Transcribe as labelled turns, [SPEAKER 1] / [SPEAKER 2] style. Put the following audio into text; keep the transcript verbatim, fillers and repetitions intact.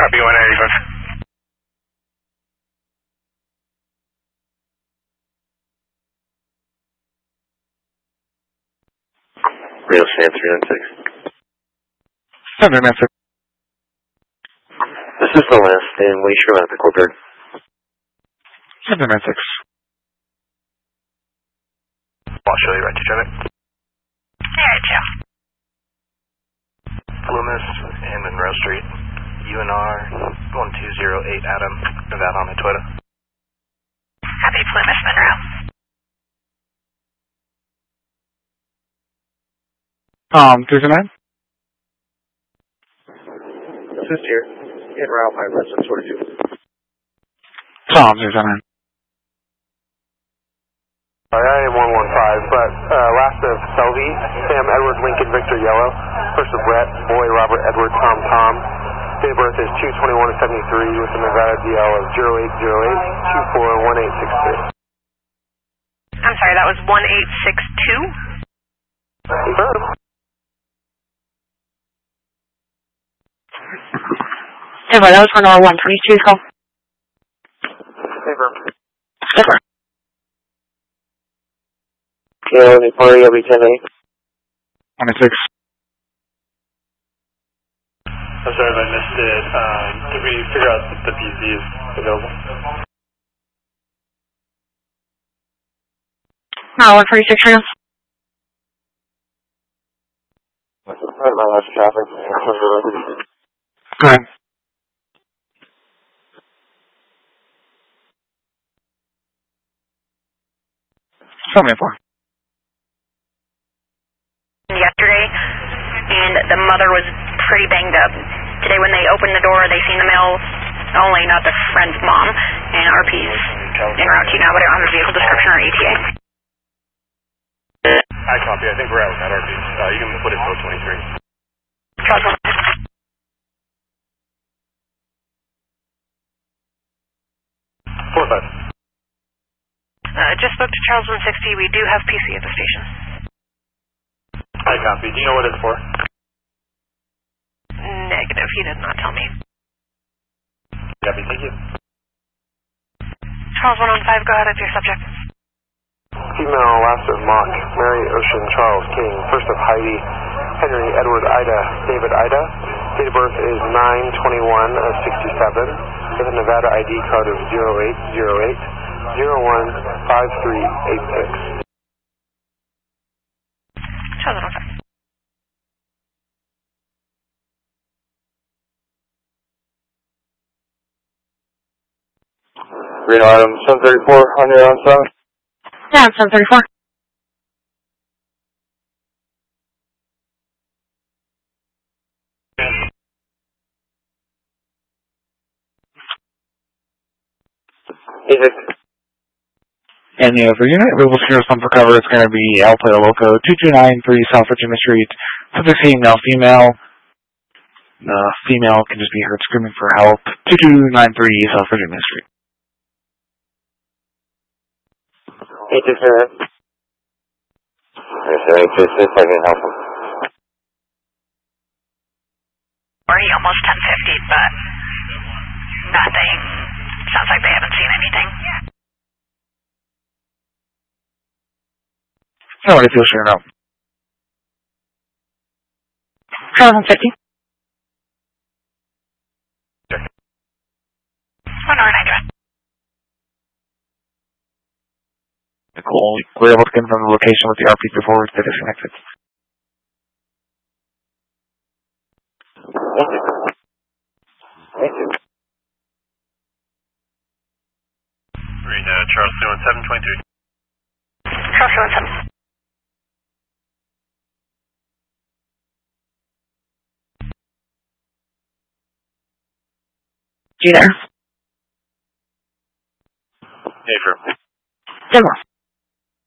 [SPEAKER 1] Copy one eighty-five.
[SPEAKER 2] Real Sam three nine six.
[SPEAKER 3] seven nine six.
[SPEAKER 2] This is the last stand. Wait, sure about the courtyard.
[SPEAKER 3] seven nine six.
[SPEAKER 1] I'll show you right to traffic.
[SPEAKER 4] Alright, Joe.
[SPEAKER 1] Loomis and Monroe Street. U N R one two zero eight Adam, Nevada on the Toyota.
[SPEAKER 4] Copy, Plymouth, Monroe.
[SPEAKER 3] Um, three nine.
[SPEAKER 2] Assist here. In route by residence forty-two.
[SPEAKER 3] Tom, three nine.
[SPEAKER 5] I am one one five, but uh, last of Selvey, Sam Edward Lincoln Victor Yellow, first of Brett, Boy Robert Edward Tom Tom. Date of birth is two twenty-one seventy-three with a Nevada D L of zero eight zero eight two four one eight six three.
[SPEAKER 4] I'm sorry, that was one eight six two?
[SPEAKER 5] Confirm.
[SPEAKER 6] Ever, that was for number one twenty-two call.
[SPEAKER 5] Confirm.
[SPEAKER 6] Ever.
[SPEAKER 2] Yeah, any party, I'll be ten eight.
[SPEAKER 3] twenty-six.
[SPEAKER 1] I'm sorry if I missed it. Um, did we figure out if the P C is available?
[SPEAKER 6] No, one forty-six right now.
[SPEAKER 2] Right, my last traffic.
[SPEAKER 3] Go ahead. Tell me a four.
[SPEAKER 4] Yesterday, and the mother was pretty banged up. Today when they opened the door, they seen the mail only, not the friend's mom, and R P's en route to you now, but I don't have a vehicle description or E T A.
[SPEAKER 1] I copy. I think we're out with that R P. Uh, you can put it code twenty-three.
[SPEAKER 4] Charles,
[SPEAKER 1] four five.
[SPEAKER 4] uh, just spoke to Charles one sixty. We do have P C at the station.
[SPEAKER 1] I copy. Do you know what it's for?
[SPEAKER 4] Negative. He did not tell me.
[SPEAKER 1] Copy. Thank you.
[SPEAKER 4] Charles one one five, go ahead. It's your subject.
[SPEAKER 5] Female, last of Mock, Mary Ocean Charles King, first of Heidi, Henry Edward Ida, David Ida. Date of birth is nine twenty-one sixty-seven with a Nevada I D code of zero eight zero eight zero one five three eight six.
[SPEAKER 4] Charles one one five.
[SPEAKER 2] Reno item seven thirty-four on your own side.
[SPEAKER 6] Yeah, it's seven thirty-four.
[SPEAKER 2] Easy.
[SPEAKER 3] And the other unit, available secure some for cover, it's going to be El Playa Loco, two two nine three South Virginia Street. Subject female, female. The female can just be heard screaming for help. two two nine three South Virginia Street.
[SPEAKER 2] eight two six. Yes, sir, eight two six, I can help him.
[SPEAKER 4] Already almost ten fifty, but nothing. Sounds like they haven't seen anything.
[SPEAKER 3] No, what if you'll share now?
[SPEAKER 6] Charles one fifty.
[SPEAKER 4] one oh nine.
[SPEAKER 3] Cool. We're able to confirm the location with the R P before it's disconnected.
[SPEAKER 2] Thank you. Thank you.
[SPEAKER 1] Reno, Charles two one seven twenty-three.
[SPEAKER 4] Charles two one seven.
[SPEAKER 6] You there?
[SPEAKER 1] Hey, for.
[SPEAKER 6] Denver.